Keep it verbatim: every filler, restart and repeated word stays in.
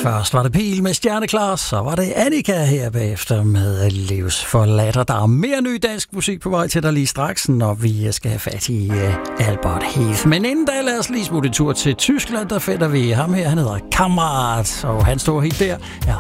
Først var det Pil med Stjerneklar, så var det Annika her bagefter med Livsforladt. Der er mere ny dansk musik på vej til dig lige straks, når vi skal have fat i uh, Albert Heath. Men inden da, lad os lige smutte en tur til Tyskland. Der finder vi ham her, han hedder Kammerat, og han står helt der, er